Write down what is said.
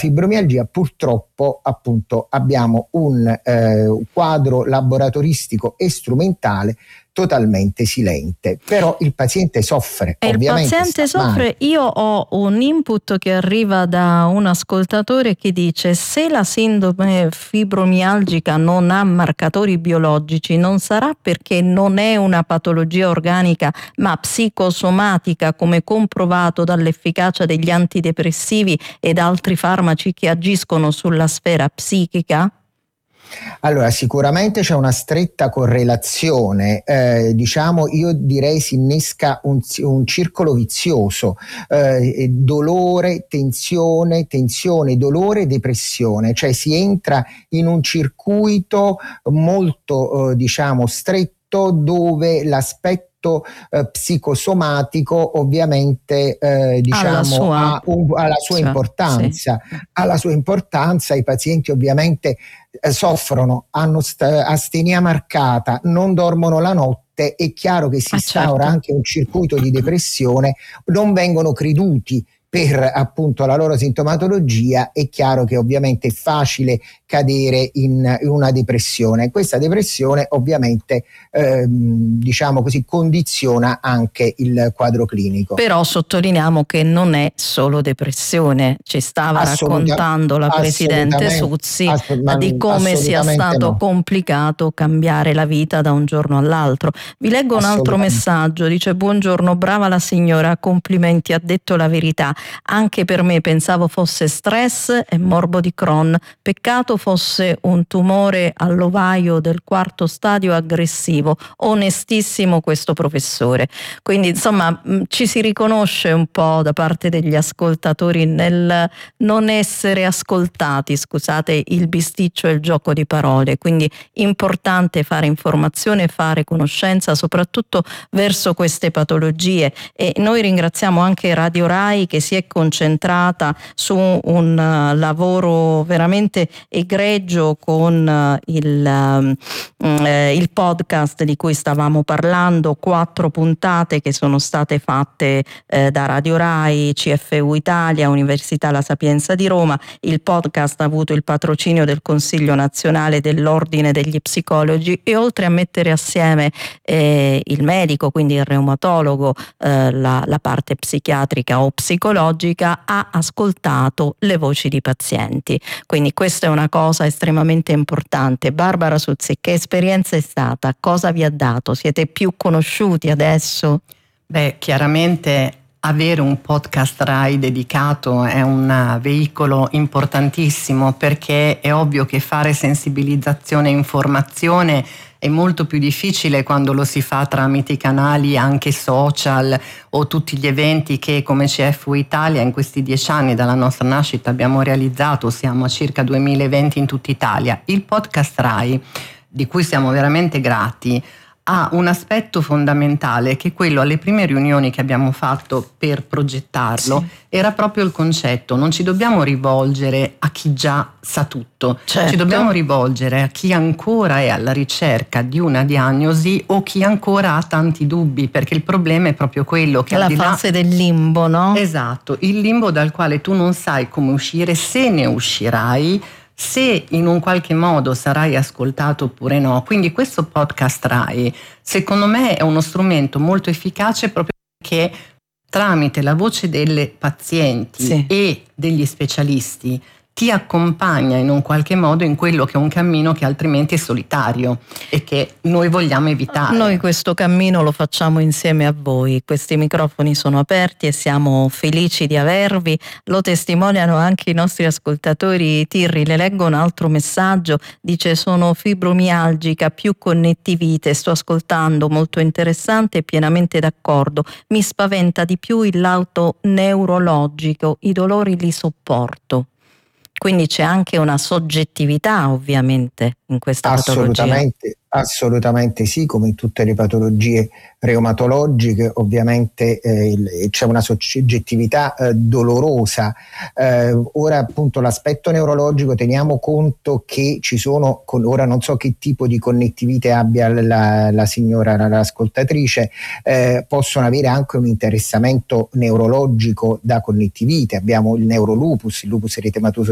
fibromialgia purtroppo appunto abbiamo un quadro laboratoristico e strumentale totalmente silente, però il paziente soffre. E ovviamente il paziente soffre. Io ho un input che arriva da un ascoltatore che dice: se la sindrome fibromialgica non ha marcatori biologici, non sarà perché non è una patologia organica ma psicosomatica, come comprovato dall'efficacia degli antidepressivi ed altri farmaci che agiscono sulla sfera psichica? Allora, sicuramente c'è una stretta correlazione, io direi si innesca un circolo vizioso, dolore, tensione, dolore, depressione, cioè si entra in un circuito molto stretto, dove l'aspetto psicosomatico ovviamente ha la sua importanza. Sì. Ha la sua importanza. I pazienti ovviamente soffrono, hanno astenia marcata, non dormono la notte. È chiaro che si instaura anche un circuito di depressione, non vengono creduti per appunto la loro sintomatologia. È chiaro che ovviamente è facile cadere in una depressione. Questa depressione ovviamente condiziona anche il quadro clinico. Però sottolineiamo che non è solo depressione. Ci stava raccontando la Presidente Suzzi di come sia stato complicato cambiare la vita da un giorno all'altro. Vi leggo un altro messaggio, dice: buongiorno, brava la signora, complimenti, ha detto la verità. Anche per me pensavo fosse stress e morbo di Crohn, peccato fosse un tumore all'ovaio del 4° stadio aggressivo. Onestissimo questo professore. Quindi insomma ci si riconosce un po' da parte degli ascoltatori nel non essere ascoltati, scusate il bisticcio e il gioco di parole. Quindi importante fare informazione, fare conoscenza soprattutto verso queste patologie, e noi ringraziamo anche Radio Rai che si è concentrata su un lavoro veramente egregio con il podcast di cui stavamo parlando, 4 puntate che sono state fatte da Radio Rai, CFU Italia, Università La Sapienza di Roma. Il podcast ha avuto il patrocinio del Consiglio Nazionale dell'Ordine degli Psicologi, e oltre a mettere assieme il medico, quindi il reumatologo, la parte psichiatrica o psicologica, ha ascoltato le voci di pazienti. Quindi questa è una cosa estremamente importante. Barbara Suzzi, che esperienza è stata? Cosa vi ha dato? Siete più conosciuti adesso? Beh, chiaramente avere un podcast Rai dedicato è un veicolo importantissimo, perché è ovvio che fare sensibilizzazione e informazione è molto più difficile quando lo si fa tramite i canali anche social o tutti gli eventi che come CFU Italia in questi 10 anni dalla nostra nascita abbiamo realizzato. Siamo a circa 2000 eventi in tutta Italia. Il podcast Rai, di cui siamo veramente grati, ha un aspetto fondamentale, che quello alle prime riunioni che abbiamo fatto per progettarlo era proprio il concetto: non ci dobbiamo rivolgere a chi già sa tutto, ci dobbiamo rivolgere a chi ancora è alla ricerca di una diagnosi o chi ancora ha tanti dubbi, perché il problema è proprio quello che la fase del limbo, no? Esatto, il limbo dal quale tu non sai come uscire, se ne uscirai, se in un qualche modo sarai ascoltato oppure no. Quindi questo podcast Rai secondo me è uno strumento molto efficace, proprio perché tramite la voce delle pazienti e degli specialisti ti accompagna in un qualche modo in quello che è un cammino che altrimenti è solitario e che noi vogliamo evitare. Noi questo cammino lo facciamo insieme a voi. Questi microfoni sono aperti e siamo felici di avervi. Lo testimoniano anche i nostri ascoltatori. Tirri, le leggo un altro messaggio. Dice: sono fibromialgica, più connettivite, sto ascoltando, molto interessante e pienamente d'accordo. Mi spaventa di più il lato neurologico, i dolori li sopporto. Quindi c'è anche una soggettività ovviamente in questa patologia. Assolutamente sì, come in tutte le patologie reumatologiche ovviamente c'è una soggettività dolorosa. Ora appunto l'aspetto neurologico, teniamo conto che ci sono, ora non so che tipo di connettività abbia la signora, l'ascoltatrice, possono avere anche un interessamento neurologico da connettivite. Abbiamo il neurolupus, il lupus eritematoso